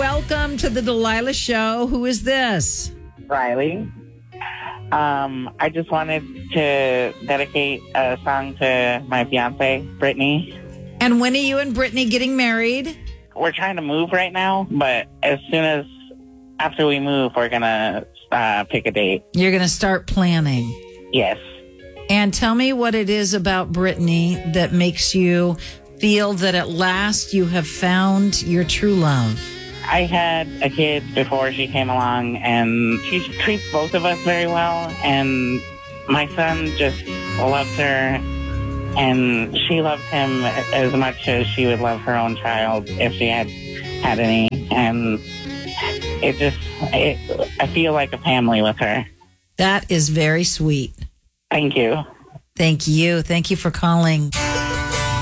welcome to the Delilah Show. Who is this? Riley. I just wanted to dedicate a song to my fiance, Brittany. And when are you and Brittany getting married? We're trying to move right now, but as soon as after we move, we're going to pick a date. You're going to start planning. Yes. And tell me what it is about Brittany that makes you feel that at last you have found your true love. I had a kid before she came along, and she treats both of us very well, and my son just loves her, and she loves him as much as she would love her own child if she had any, and I feel like a family with her. That is very sweet. Thank you. Thank you. Thank you for calling.